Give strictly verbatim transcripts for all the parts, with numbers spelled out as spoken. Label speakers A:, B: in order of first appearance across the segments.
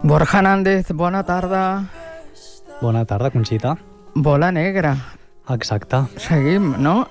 A: Borja Nández, bona tarda.
B: Bona tarda, Conxita.
A: Bola negra.
B: Exacte.
A: Seguim, no?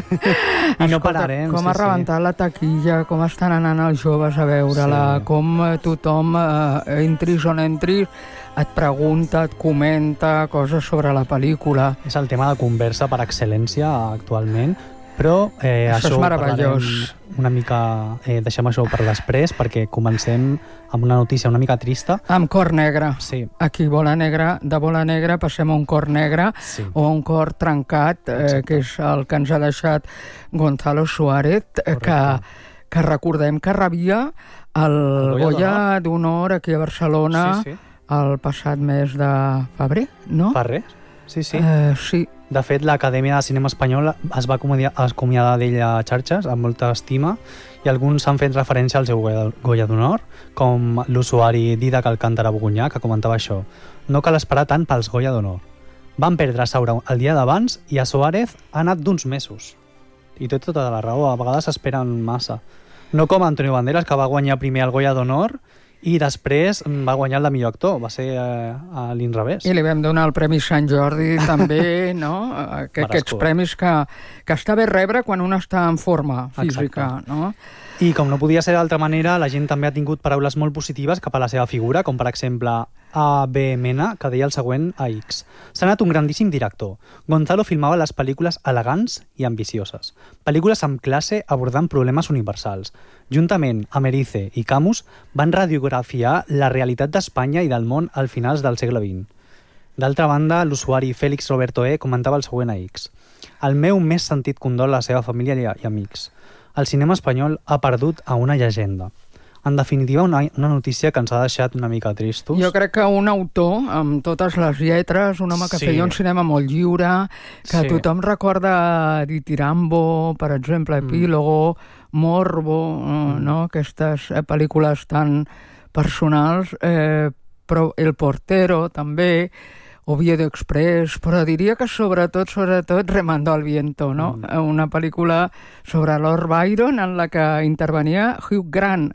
B: I no pararem.
A: Com
B: sí,
A: ha rebentat
B: sí.
A: la taquilla, com estan anant els joves a veure-la, sí. Com tothom, eh, entris on entris, et pregunta, et comenta coses sobre la pel·lícula.
B: És el tema de conversa per excel·lència actualment, però eh,
A: això, això és meravellós.
B: Una mica, eh, deixem això per després, perquè comencem amb una notícia una mica trista.
A: Amb cor negre.
B: Sí.
A: Aquí, bola negra, de bola negra passem a un cor negre,
B: sí.
A: o a un cor trencat, eh, que és el que ens ha deixat Gonzalo Suárez, que, que recordem que rebia el, el Goya d'Honor aquí a Barcelona sí, sí. el passat mes de febrer, no?
B: Febrer, sí, sí.
A: Eh, sí.
B: De fet, l'Acadèmia de Cinema Espanyol es va acomiadar d'ell a xarxes amb molta estima i alguns han fet referència al seu Goya d'Honor, com l'usuari Didac Alcántara Bogunyà, que comentava això. No cal esperar tant pels Goya d'Honor. Van perdre Saura el dia d'abans i a Suárez ha anat d'uns mesos. I té tota la raó, a vegades esperen massa. No com Antonio Banderas, que va guanyar primer el Goya d'Honor i després va guanyar el de millor actor, va ser eh, a l'inrevés.
A: I li vam donar el Premi Sant Jordi també, no? Que, aquests premis que, que està bé rebre quan un està en forma física, exacte. No?
B: I com no podia ser d'altra manera, la gent també ha tingut paraules molt positives cap a la seva figura, com per exemple A B Mena, que deia el següent a X. S'ha anat un grandíssim director. Gonzalo filmava les pel·lícules elegants i ambicioses. Pel·lícules amb classe abordant problemes universals. Juntament amb Erice i Camus van radiografiar la realitat d'Espanya i del món al finals del segle vint. D'altra banda, l'usuari Félix Roberto E. comentava el següent a X. El meu més sentit condol a la seva família i amics. El cinema espanyol ha perdut a una llegenda. En definitiva, una, una notícia que ens ha deixat una mica tristos.
A: Jo crec que un autor, amb totes les lletres, un home que sí. feia un cinema molt lliure, que sí. tothom recorda Ditirambo, per exemple, Epílogo, mm. Morbo, mm. no? Aquestes eh, pel·lícules tan personals, eh, però El Portero també, Oviedo Express, però diria que sobretot, sobretot, Remando al Viento, no? Mm. Una pel·lícula sobre Lord Byron en la que intervenia Hugh Grant.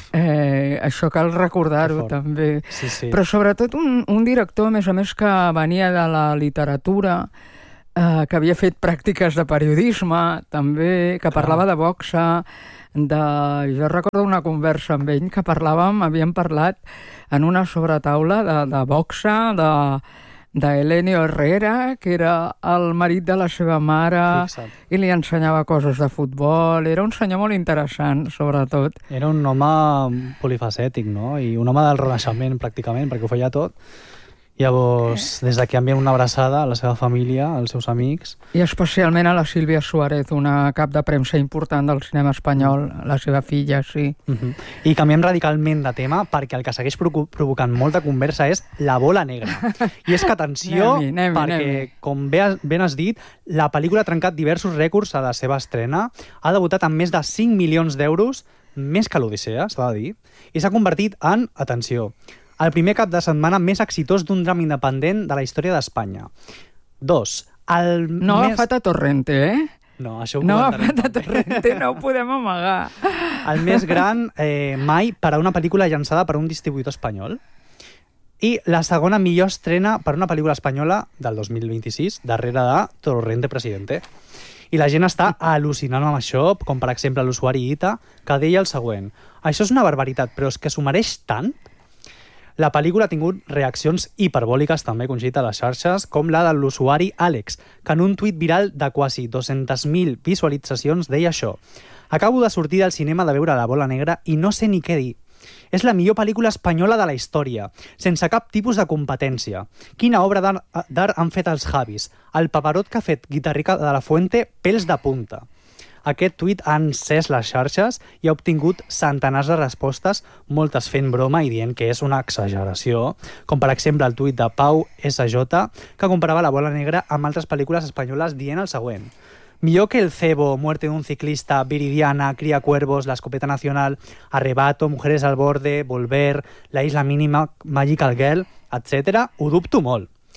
A: Eh, això cal recordar-ho també.
B: Sí, sí.
A: Però sobretot un, un director, a més a més, que venia de la literatura, eh, que havia fet pràctiques de periodisme, també, que parlava de boxa, de... Jo recordo una conversa amb ell que parlàvem, havíem parlat en una sobretaula de, de boxa, de... d'Elenio Herrera, que era el marit de la seva mare,
B: Fixa't.
A: I li ensenyava coses de futbol. Era un senyor molt interessant, sobretot.
B: Era un home polifacètic, no? I un home del Renaixement, pràcticament, perquè ho feia tot. Llavors, des d'aquí enviem una abraçada a la seva família, als seus amics.
A: I especialment a la Sílvia Suárez, una cap de premsa important del cinema espanyol, la seva filla, sí.
B: Uh-huh. I canviem radicalment de tema, perquè el que segueix provocant molta conversa és la bola negra. I és que, atenció,
A: anem-hi, anem-hi,
B: perquè,
A: anem-hi.
B: com ben has dit, la pel·lícula ha trencat diversos rècords a la seva estrena, ha debutat amb més de cinc milions d'euros, més que l'Odissea, s'ha de dir, i s'ha convertit en, atenció, el primer cap de setmana més exitós d'un drama independent de la història d'Espanya. Dos. El
A: no ha
B: més...
A: agafat a Torrente, eh?
B: No, això ho
A: no ha agafat a Torrente, no ho podem amagar.
B: El més gran eh, mai per a una pel·lícula llançada per un distribuïdor espanyol. I la segona millor estrena per una pel·lícula espanyola del dos mil vint-i-sis, darrere de Torrente Presidente. I la gent està al·lucinant amb això, com per exemple l'usuari Ita, que deia el següent. Això és una barbaritat, però és que s'ho mereix tant? La pel·lícula ha tingut reaccions hiperbòliques també, Conxita, a les xarxes, com la de l'usuari Àlex, que en un tuit viral de quasi dues-centes mil visualitzacions deia això. Acabo de sortir del cinema de veure La bola negra i no sé ni què dir. És la millor pel·lícula espanyola de la història, sense cap tipus de competència. Quina obra d'art han fet els Javis? El paperot que ha fet Guitarrica de la Fuente, pèls de punta. Aquest tuit ha encès les xarxes i ha obtingut centenars de respostes, moltes fent broma i dient que és una exageració, com per exemple el tuit de Pau S J, que comparava La bola negra amb altres pel·lícules espanyoles dient el següent. Millor que El cebo, Muerte de un ciclista, Viridiana, Cría cuervos, La escopeta nacional, Arrebato, Mujeres al borde, Volver, La isla mínima, Magical Girl, etcètera. Ho dubto molt.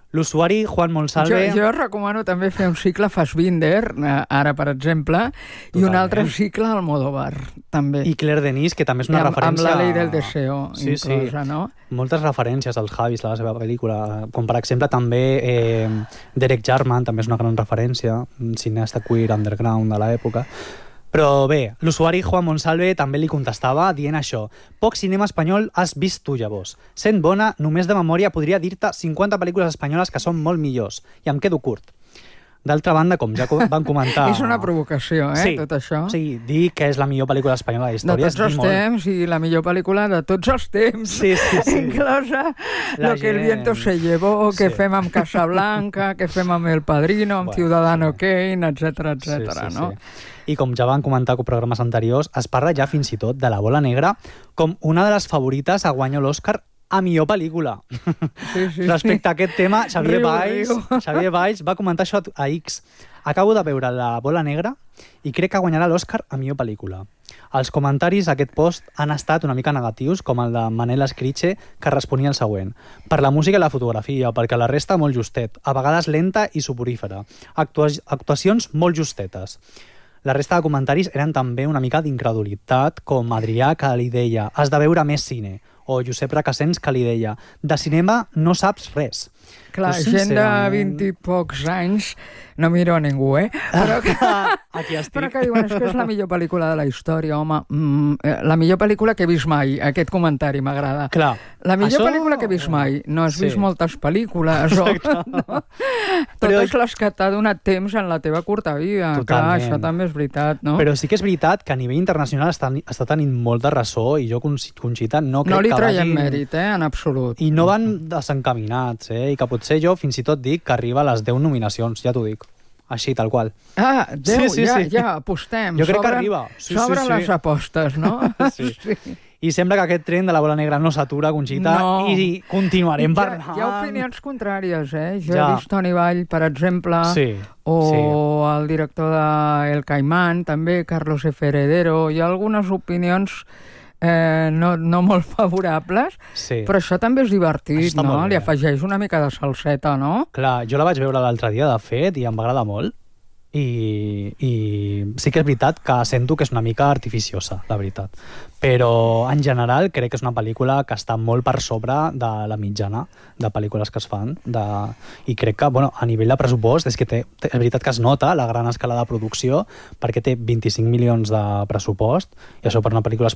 B: L'usuari Juan Monsalve...
A: Jo, jo recomano també fer un cicle Fassbinder, ara, per exemple, Totalment. i un altre cicle Almodóvar, també.
B: I Claire Denis, que també és una
A: amb,
B: referència...
A: Amb la Ley del Deseo,
B: sí,
A: inclosa,
B: sí.
A: no?
B: Moltes referències als Javis, a la seva pel·lícula. Com, per exemple, també eh, Derek Jarman, també és una gran referència, un cineasta queer underground de l'època. Però bé, l'usuari Juan Monsalve també li contestava dient això: poc cinema espanyol has vist tu, llavors. Sent bona, només de memòria podria dir-te cinquanta pel·lícules espanyoles que són molt millors, i em quedo curt. D'altra banda, com ja van comentar...
A: És una provocació, eh,
B: sí,
A: tot això.
B: Sí, dir que és la millor pel·lícula espanyola de la història.
A: De tots els
B: molt...
A: temps, i la millor pel·lícula de tots els temps.
B: Sí, sí, sí.
A: Inclosa
B: La
A: Lo que el viento
B: gent...
A: se llevó, que
B: sí.
A: fem amb Casablanca, que fem amb El Padrino, amb bueno, Ciudadano sí. Kane, etcètera, etcètera,
B: sí, sí,
A: no?
B: Sí. I com ja van comentar en programes anteriors, es parla ja fins i tot de La Bola Negra com una de les favorites a guanyar l'Oscar a millor pel·lícula.
A: Sí, sí,
B: Respecte
A: sí.
B: a aquest tema, Xavier
A: riu,
B: Valls,
A: riu.
B: Xavier Valls va comentar això a X. Acabo de veure La Bola Negra i crec que guanyarà l'Oscar a millor pel·lícula. Els comentaris a aquest post han estat una mica negatius, com el de Manel Escriche, que responia el següent: per la música i la fotografia, perquè la resta molt justet, a vegades lenta i soporífera. Actua actuacions molt justetes. La resta de comentaris eren també una mica d'incredulitat, com Adrià, que li deia has de veure més cine, o Josep Requesens, que li deia de cinema no saps res.
A: Clar, tu, gent de vint i pocs anys, no miro a ningú, eh? Però que,
B: Aquí estic.
A: Però que diuen, és que és la millor pel·lícula de la història, home. Mm, la millor pel·lícula que he vist mai, aquest comentari m'agrada.
B: Clar.
A: La millor
B: Això...
A: pel·lícula que he vist mai. No has
B: sí.
A: vist moltes pel·lícules, o... No? Totes les que t'ha donat temps en la teva curta vida.
B: Totalment.
A: Clar, això també és veritat, no?
B: Però sí que és veritat que a nivell internacional està, està tenint molt de ressò, i jo, Conxita, no crec
A: no li
B: que
A: traiem
B: vagin...
A: mèrit, eh, en absolut.
B: I no van desencaminats, eh? I que potser jo fins i tot dic que arriba a les deu nominacions, ja t'ho dic. Així, tal qual.
A: Ah, deu,
B: sí, sí,
A: ja,
B: sí.
A: ja, apostem.
B: Jo crec
A: Sobren,
B: que arriba. Sí,
A: sobren
B: sí, sí.
A: les apostes, no?
B: Sí. sí. I sembla que aquest tren de La Bola Negra no s'atura, Conxita, no. i continuarem parlant.
A: Hi ha, hi ha opinions contràries, eh? Jo
B: ja.
A: he vist Toni Vall, per exemple,
B: sí.
A: o
B: sí.
A: el director de El Caimán, també, Carlos F. Heredero. Hi ha algunes opinions eh, no, no molt favorables,
B: sí.
A: però això també és divertit,
B: Està
A: no? Li afegeix una mica de salseta, no?
B: Clar, jo la vaig veure l'altre dia, de fet, i em va agradar molt. I, i sí que és veritat que sento que és una mica artificiosa, la veritat. Però, en general, crec que és una pel·lícula que està molt per sobre de la mitjana de pel·lícules que es fan. De... I crec que, bueno, a nivell de pressupost, és que té, té, és veritat que es nota la gran escala de producció, perquè té vint-i-cinc milions de pressupost, i això per una pel·lícula